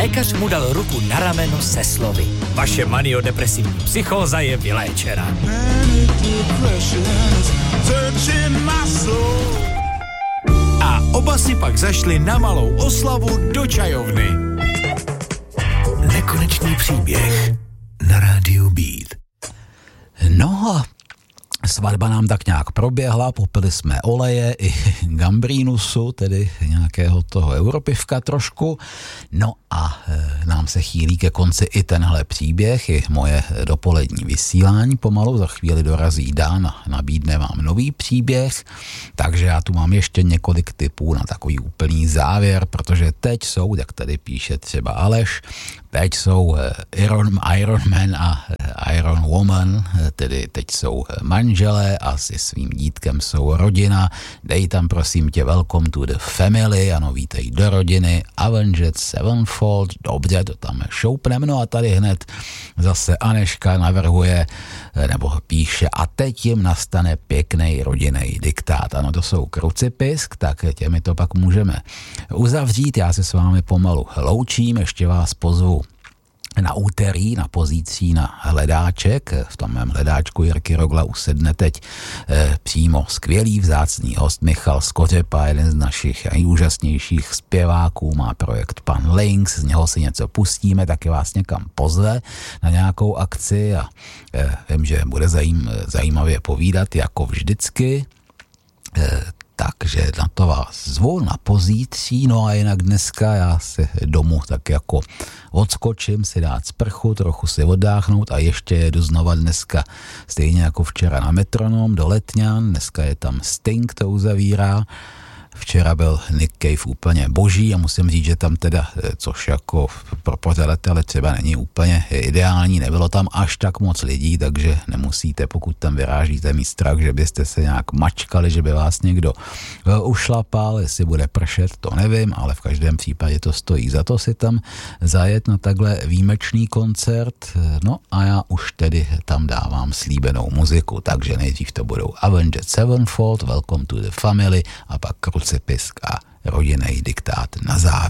Lékař mu dal ruku na rameno se slovy: vaše maniodepresivní psychóza je vyléčena. A oba si pak zašli na malou oslavu do čajovny. Nekonečný příběh na rádiu Beat. No a svatba nám tak nějak proběhla, popili jsme oleje i gambrínusu, tedy nějakého toho europivka trošku. No a nám se chýlí ke konci i tenhle příběh, i moje dopolední vysílání pomalu, za chvíli dorazí Dan a nabídne vám nový příběh, takže já tu mám ještě několik tipů na takový úplný závěr, protože teď jsou, jak tady píše třeba Aleš, teď jsou Iron Man a Iron Woman, tedy teď jsou manželé a se svým dítkem jsou rodina. Dej tam prosím tě Welcome to the Family, ano, vítej do rodiny, Avenged Sevenfold, dobře, to tam šoupnem. No a tady hned zase Aneška navrhuje, nebo píše, a teď jim nastane pěkný rodinný diktát. Ano, to jsou Krucipisk, tak těmi to pak můžeme uzavřít. Já se s vámi pomalu loučím, ještě vás pozvu na úterý na pozicí na hledáček. V tom mém hledáčku Jirky Rogla usedne teď přímo skvělý vzácný host Michal Skořepa, jeden z našich nejúžasnějších zpěváků, má projekt Pan Links, z něho si něco pustíme, taky vás někam pozve na nějakou akci a vím, že bude zajímavě povídat jako vždycky. Takže na to vás zvu na pozítří, no a jinak dneska já si domů tak jako odskočím, si dát sprchu, trochu si oddáchnout a ještě jedu znova dneska stejně jako včera na Metronom do Letňan, dneska je tam Sting, to uzavírá. Včera byl Nick Cave úplně boží a musím říct, že tam teda, což jako pro pořadatele třeba není úplně ideální, nebylo tam až tak moc lidí, takže nemusíte, pokud tam vyrážíte mít strach, že byste se nějak mačkali, že by vás někdo ušlapal, jestli bude pršet, to nevím, ale v každém případě to stojí za to si tam zajet na takhle výjimečný koncert. No a já už tedy tam dávám slíbenou muziku, takže nejdřív to budou Avenged Sevenfold, Welcome to the Family a pak Krucipisk a rodinný diktát na závěr.